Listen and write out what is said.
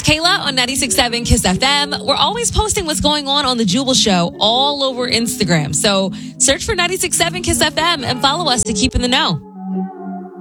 Kayla on 96.7 Kiss FM. We're always posting what's going on the Jubal Show all over Instagram. So search for 96.7 Kiss FM and follow us to keep in the know.